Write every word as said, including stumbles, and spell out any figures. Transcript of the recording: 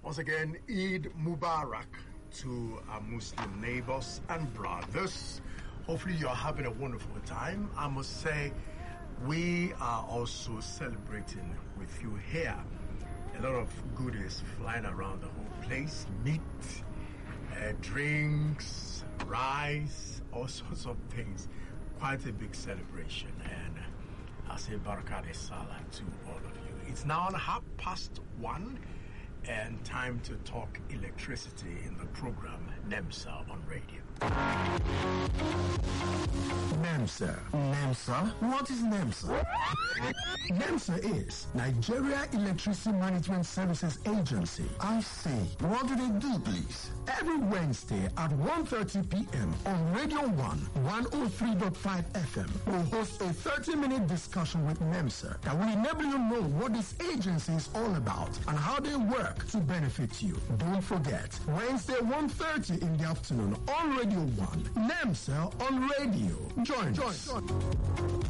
Once again, Eid Mubarak to our Muslim neighbors and brothers. Hopefully you're having a wonderful time. I must say, we are also celebrating with you here. A lot of goodies flying around the whole place. Meat, uh, drinks, rice, all sorts of things. Quite a big celebration. And I say Barakat Salah to all of you. It's now half past one. And time to talk electricity in the program NEMSA on radio. NEMSA. NEMSA? What is NEMSA? NEMSA is Nigeria Electricity Management Services Agency. I see. What do they do, please? Every Wednesday at one thirty p.m. on Radio one, one oh three point five F M, we'll host a thirty-minute discussion with NEMSA that will enable you to know what this agency is all about and how they work to benefit you. Don't forget, Wednesday one thirty in the afternoon on Radio one, NEMSA on radio. Join, join, us. Join.